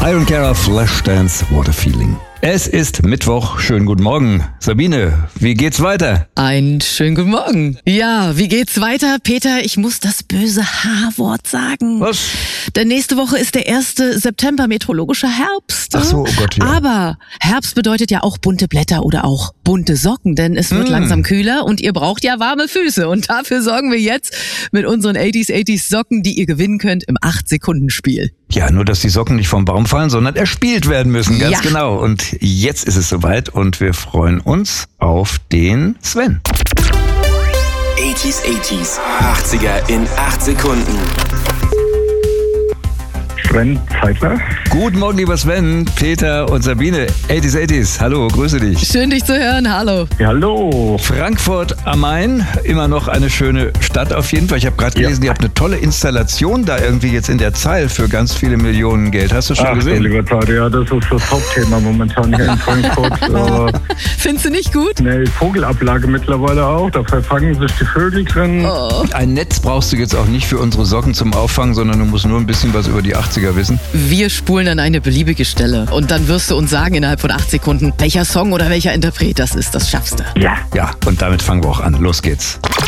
Iron Cara, Flashdance, What a Feeling. Es ist Mittwoch. Schönen guten Morgen. Sabine, wie geht's weiter? Einen schönen guten Morgen. Ja, wie geht's weiter? Peter, ich muss das böse H-Wort sagen. Was? Denn nächste Woche ist der 1. September, meteorologischer Herbst. Ach so, oh Gott, ja. Aber Herbst bedeutet ja auch bunte Blätter oder auch bunte Socken, denn es wird langsam kühler und ihr braucht ja warme Füße. Und dafür sorgen wir jetzt mit unseren 80s Socken, die ihr gewinnen könnt im 8-Sekunden-Spiel. Ja, nur dass die Socken nicht vom Baum fallen, sondern erspielt werden müssen, ganz genau. Und jetzt ist es soweit und wir freuen uns auf den Sven. 80s, 80er in 8 Sekunden. Sven Zeitler. Guten Morgen, lieber Sven, Peter und Sabine. 80s, hallo, grüße dich. Schön, dich zu hören. Hallo. Ja, hallo. Frankfurt am Main, immer noch eine schöne Stadt auf jeden Fall. Ich habe gerade gelesen, ihr habt eine tolle Installation da irgendwie jetzt in der Zeil für ganz viele Millionen Geld. Hast du schon gesehen? Lieber Zeit, ja, das ist das Hauptthema momentan hier in Frankfurt. Findest du nicht gut? Eine Vogelablage mittlerweile auch, da verfangen sich die Vögel drin. Oh. Ein Netz brauchst du jetzt auch nicht für unsere Socken zum Auffangen, sondern du musst nur ein bisschen was über die 80er wissen. Wir spulen an eine beliebige Stelle und dann wirst du uns sagen innerhalb von 8 Sekunden, welcher Song oder welcher Interpret das ist. Das schaffst du. Ja. Ja, und damit fangen wir auch an. Los geht's.